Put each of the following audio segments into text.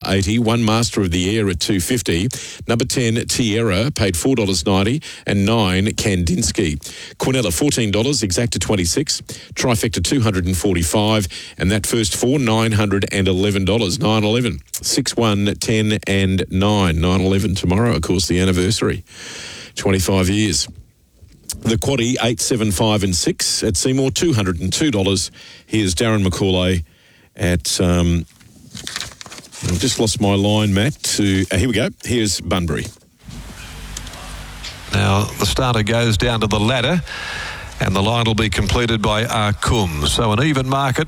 $1.80. One Master of the Air at $2.50. Number 10, Tierra, paid $4.90. And 9, Kandinsky. Quinella, $14, Exacta $26. Trifecta $245. And that first four, $911. 9-11. 6, 1, 10 and 9. 9-11 tomorrow, of course, the anniversary. 25 years. The Quaddie, 8, 7, 5 and 6 at Seymour, $202. Here's Darren McCauley at... I've just lost my line, Matt. Here we go. Here's Bunbury. Now, the starter goes down to the ladder, and the line will be completed by Arkum. So an even market.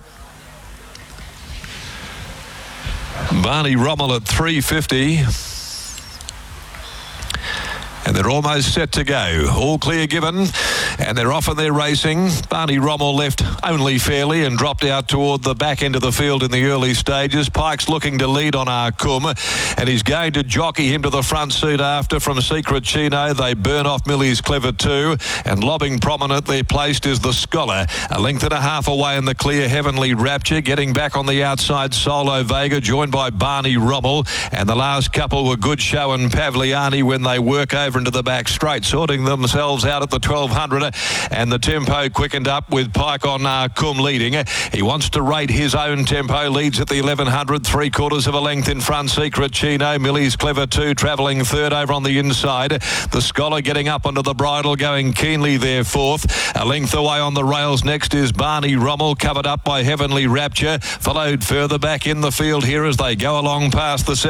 Barney Rommel at $3.50. And they're almost set to go. All clear given, and they're off and they're racing. Barney Rommel left only fairly and dropped out toward the back end of the field in the early stages. Pike's looking to lead on Arkum, and he's going to jockey him to the front seat after from Secret Chino. They burn off Millie's Clever too, and lobbing prominently placed is the Scholar. A length and a half away in the clear, Heavenly Rapture. Getting back on the outside, Solo Vega, joined by Barney Rommel, and the last couple were Good Show and Pavliani when they work over into the back straight, sorting themselves out at the 1200, and the tempo quickened up with Pike on Arkum leading. He wants to rate his own tempo, leads at the 1100, 3/4 of a length in front. Secret Chino, Millie's Clever too, travelling third over on the inside. The Scholar getting up onto the bridle, going keenly there fourth. A length away on the rails next is Barney Rommel, covered up by Heavenly Rapture, followed further back in the field here as they go along past the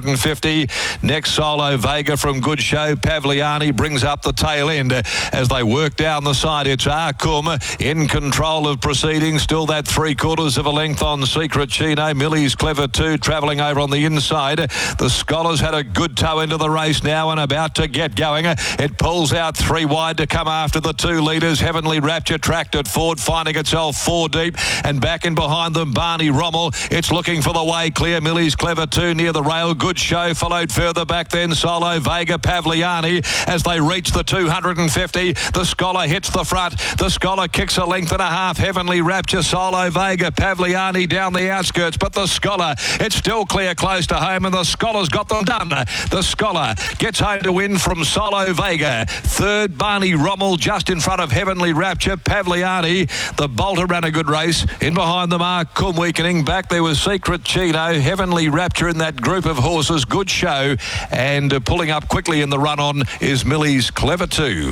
750. Next, Solo Vega from Good Show. Pavliani brings up the tail end as they work down the side. It's Arkum in control of proceedings, still that 3/4 of a length on Secret Chino. Millie's Clever too, travelling over on the inside. The Scholars had a good toe into the race now and about to get going. It pulls out 3 wide to come after the 2 leaders. Heavenly Rapture tracked it forward, finding itself 4 deep, and back in behind them Barney Rommel. It's looking for the way clear. Millie's Clever too near the rail. Good Show followed further back then. Solo Vega, Pavliani as they reach the 250. The Scholar hits the front. The Scholar kicks a length and a half. Heavenly Rapture, Solo Vega, Pavliani down the outskirts, but the Scholar, it's still clear close to home, and the Scholar's got them done. The Scholar gets home to win from Solo Vega. Third, Barney Rommel just in front of Heavenly Rapture. Pavliani, the Bolter ran a good race. In behind them, Arkum weakening. Back there was Secret Chino. Heavenly Rapture in that group of horses. Good Show, and pulling up quickly in the run-on is Millie's Clever too.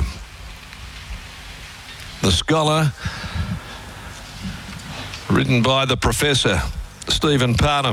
The Scholar, ridden by the Professor, Stephen Parnham.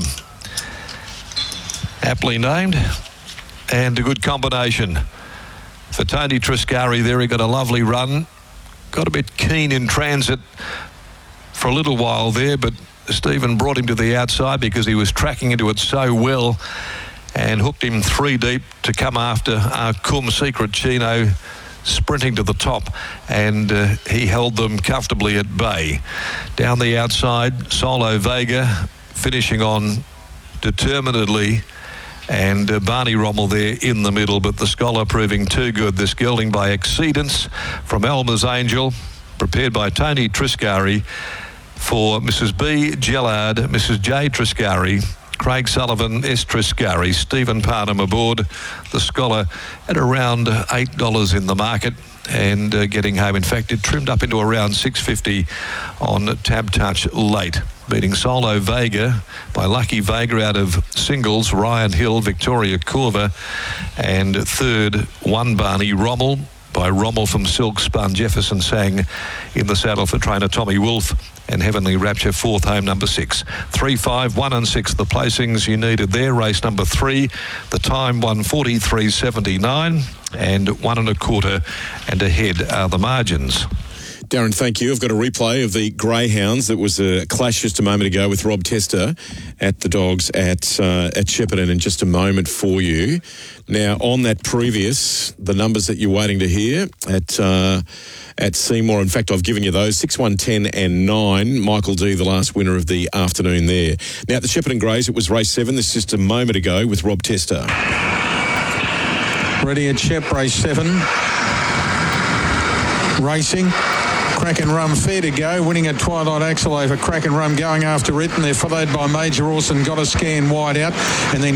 Aptly named, and a good combination for Tony Triscari there. He got a lovely run. Got a bit keen in transit for a little while there, but Stephen brought him to the outside because he was tracking into it so well and hooked him 3 deep to come after Arkum. Secret Chino sprinting to the top, and he held them comfortably at bay. Down the outside, Solo Vega finishing on determinedly, and Barney Rommel there in the middle, but the Scholar proving too good. This gelding by Exceedance from Elmer's Angel, prepared by Tony Triscari for Mrs. B. Gellard, Mrs. J. Triscari, Craig Sullivan, S. Triscari, Stephen Parnham aboard. The Scholar at around $8 in the market and getting home. In fact, it trimmed up into around $6.50 on Tab Touch late, beating Solo Vega by Lucky Vega out of singles, Ryan Hill, Victoria Corva, and third, One Barney Rommel by Rommel from Silk Spun. Jefferson Sang in the saddle for trainer Tommy Wolfe, and Heavenly Rapture fourth, home number 6. 3, 5, 1 and 6 the placings you needed there. Race number 3, the time 1:43.79 and 1 1/4 and ahead are the margins. Darren, thank you. I've got a replay of the Greyhounds. That was a clash just a moment ago with Rob Tester at the Dogs at Shepparton in just a moment for you. Now, on that previous, the numbers that you're waiting to hear at Seymour, in fact, I've given you those, 6, 1, 10 and 9. Michael D, the last winner of the afternoon there. Now, at the Shepparton Greys, it was race 7. This is just a moment ago with Rob Tester. Ready at Shep, race 7. Racing. Crack and Rum fair to go, winning at Twilight Axel over Crack and Rum, going after it, and they're followed by Major Orson, got a scan wide out, and then